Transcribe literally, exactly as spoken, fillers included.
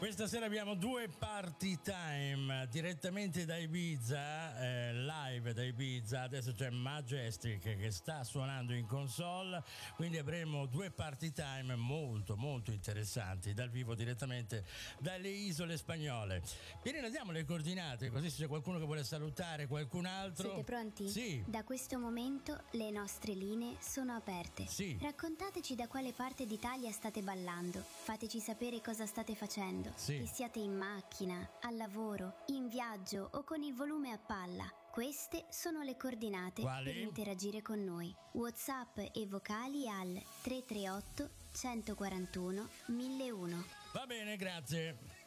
Questa sera abbiamo due party time direttamente da Ibiza, eh, live da Ibiza. Adesso c'è Majestic che sta suonando in console, quindi avremo due party time molto molto interessanti dal vivo direttamente dalle isole spagnole. Pirina, diamo le coordinate così se c'è qualcuno che vuole salutare qualcun altro. Siete pronti? Sì. Da questo momento le nostre linee sono aperte. Sì. Raccontateci da quale parte d'Italia state ballando. Fateci sapere cosa state facendo. Sì. Che siate in macchina, al lavoro, in viaggio o con il volume a palla. Queste sono le coordinate Quali? per interagire con noi. WhatsApp e vocali al tre tre otto, uno quattro uno, mille uno. Va bene, grazie.